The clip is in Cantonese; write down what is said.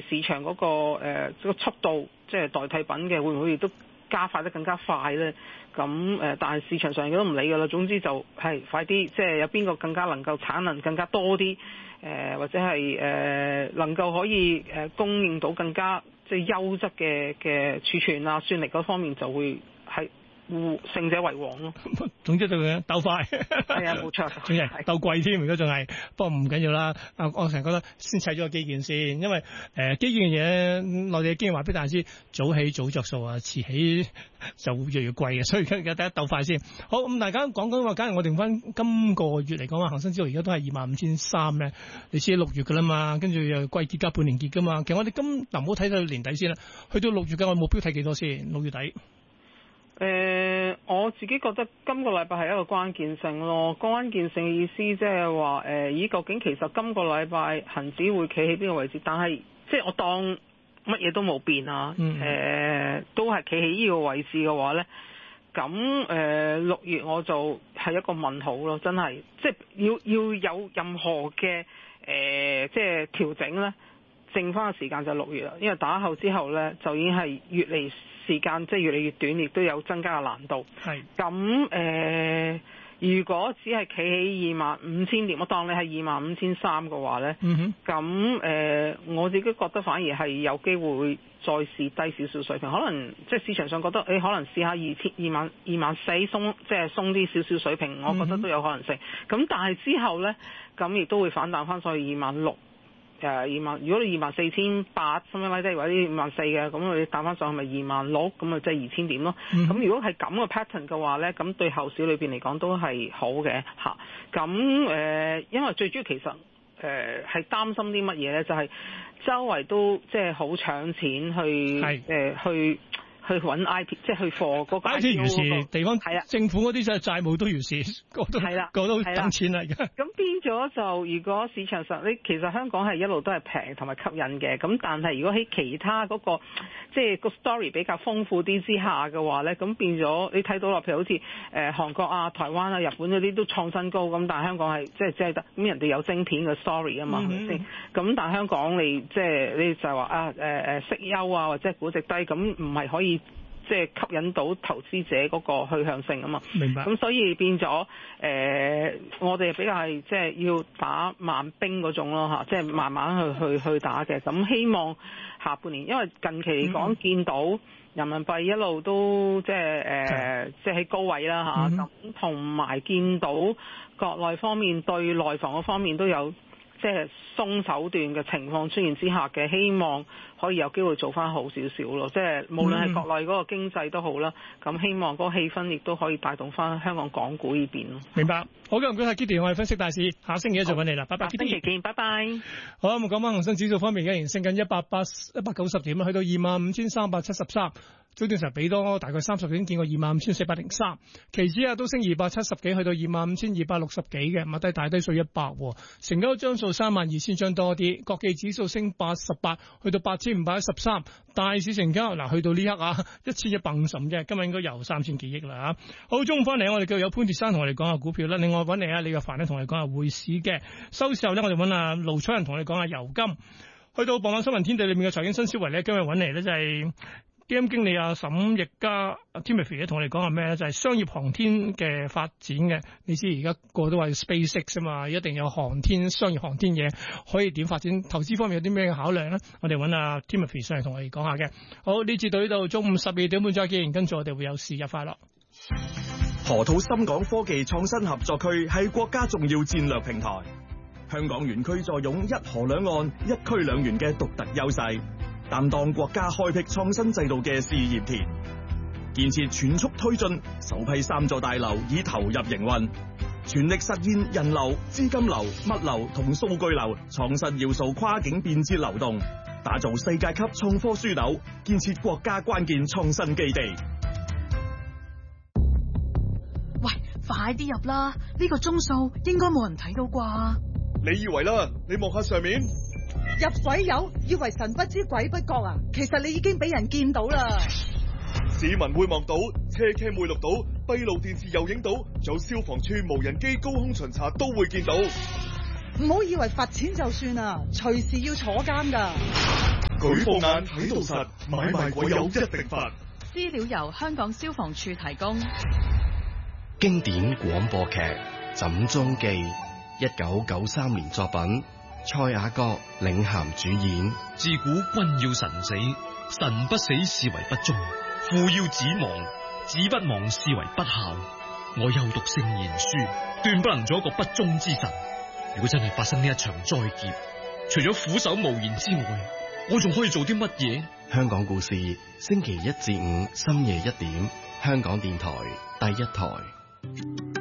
市場嗰個速度，即係代替品嘅會唔會亦都加快得更加快咧？咁但係市場上亦都唔理㗎啦。總之就係快啲，即係有邊個更加能夠產能更加多啲，或者係能夠可以供應到更加即係優質嘅儲存啊、算力嗰方面就會係勝者為王咯。 總之就係鬥快， 係啊，冇錯， 仲係鬥貴添，如果仲係，不過唔緊要啦。我成日覺得先砌咗個基建先，因為基建嘅嘢，內地嘅經驗話俾大家知，早起早着數啊，遲起就會越嚟越貴嘅，所以而家第一鬥快先。好，咁大家講緊話，假如我定翻今個月嚟講話，恒生指數而家都係25,300咧，你知6月噶啦嘛，跟住又季結加半年結噶嘛。其實我哋唔好睇到年底先啦，去到6月嘅我目標睇幾多先？6月底。 我自己覺得今個禮拜係一個關鍵性咯。關鍵性嘅意思即係話，究竟其實今個禮拜恒指會企喺邊個位置？但係即係我當乜嘢都冇變啊，都係企喺呢個位置嘅話呢，咁6月我就係一個問號咯，真係即係要有任何嘅即係調整呢，剩翻嘅時間就6月啦，因為打後之後呢，就已經係越嚟時間即係越嚟越短，亦都有增加嘅難度。係咁如果只係企喺25,000點，我當你係25,300嘅話呢，咁我自己覺得反而係有機會會再試低少少水平，可能即係市場上覺得可能試下24,000鬆，即係鬆啲少少水平，我覺得都有可能性。咁但係之後呢，咁亦都會反彈翻上去26,000。如果你24,800甚至拉低或者24,000嘅，咁你打翻上去咪26,000，咁啊即係2,000點咯。咁如果係咁嘅 pattern 嘅話咧，咁對後市裏邊嚟講都係好嘅嚇。咁因為最主要其實係擔心啲乜嘢咧，就係周圍都即係好搶錢去揾 IP， 即係去貨嗰個 IP 如是，地方係啊， 政府嗰啲就係債務都如是，個都等錢啦而家。咁變咗就，如果市場上其實香港係一路都係平同埋吸引嘅，咁但係如果喺其他嗰個即係個 story 比較豐富啲之下嘅話咧，咁變咗你睇到啦，譬如好似韓國啊、台灣啊、日本嗰啲都創新高，咁但係香港係即係得咁人哋有晶片嘅 story 啊嘛，係咪先？咁但係香港你即係你就係話息優啊或者估值低，咁唔係可以。即係吸引到投資者嗰個去向性啊嘛， 明白。 咁所以變咗我哋比較係即係要打慢兵嗰種咯嚇，即係慢慢去打嘅。咁希望下半年，因為近期嚟講見到人民幣一路都即係即係喺高位啦嚇，咁同埋見到國內方面對內房嗰方面都有即係鬆手段嘅情況出現之下嘅，希望可以有機會做翻好少少咯。即係無論係國內嗰個經濟都好啦，咁希望嗰個氣氛亦都可以帶動翻香港港股呢邊咯。 明白。好嘅，唔該晒 Kitty， 我哋分析大市，下星期一再揾你啦，拜拜。 星期見，拜拜。 好，咁講翻恒生指數方面，仍然升緊190點，去到25,373。早段時候俾多大概30點，見過25,403。期指啊都升270幾，去到25,260幾嘅，咪低大低水100。成交張數32,000張多啲。國企指數升88，去到8,513。大市成交嗱，去到呢刻啊1,150啫，今日應該有3,000幾億啦嚇。好，中午翻嚟我哋繼續有潘鐵珊同我哋講下股票啦。另外揾嚟李若凡咧同我哋講下匯市嘅。收市後咧，我哋揾阿盧楚仁同我哋講下油金。去到傍晚新聞天地裏面嘅財經新思維咧，今日揾嚟咧就係基金經理阿沈奕嘉 Timothy 咧，同我哋講下咩咧？就係商業航天嘅發展嘅。你知而家個個都話 SpaceX 啊嘛，一定有航天商業航天嘢可以點發展？投資方面有啲咩考量咧？我哋揾阿 Timothy 上嚟同我哋講下嘅。好，呢次到呢度，中午12點半再見。跟住我哋會有事日快樂。 河套深港科技創新合作區係國家重要戰略平台，香港園區坐擁一河兩岸、一區兩園嘅獨特優勢，擔當國家開闢創新制度嘅試驗田。建設全速推進，首批3座大樓已投入營運，全力實現人流、資金流、物流同數據流創新要素跨境便捷流動，打造世界級創科樞紐，建設國家關鍵創新基地。 喂，快啲入啦！呢個鐘數應該冇人睇到啩？ 你以為啦？你望下上面， 入水友以為神不知鬼不覺啊！其實你已經俾人見到啦。 市民會望到，車 cam 會錄到，閉路電視又影到，仲有消防處無人機高空巡查都會見到。 唔好以為罰錢就算啊，隨時要坐監噶。 舉報眼睇到實，買賣鬼友一定罰。 資料由香港消防處提供。 經典廣播劇《枕中記》，1993年作品，蔡雅閣領銜主演。 自古君要臣死，臣不死是為不忠；父要子亡，子不亡是為不孝。我幼讀聖賢書，斷不能做一個不忠之臣。如果真係發生呢一場災劫，除咗俯首無言之外，我仲可以做啲乜嘢？ 香港故事，星期1至5深夜1點，香港電台第一台。